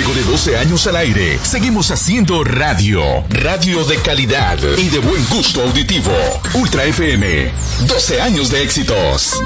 Luego de 12 años al aire, seguimos haciendo radio. Radio de calidad y de buen gusto auditivo. Ultra FM. 12 años de éxitos.